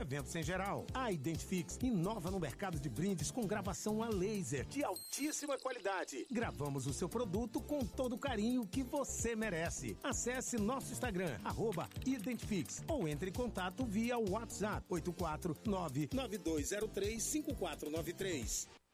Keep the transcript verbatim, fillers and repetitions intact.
eventos em geral. A Identifix inova no mercado de brindes com gravação a laser de altíssima qualidade. Gravamos o seu produto com todo o carinho que você merece. Acesse nosso Instagram, arroba Identifix, ou entre em contato via WhatsApp oito quatro nove nove dois zero três cinco quatro nove três.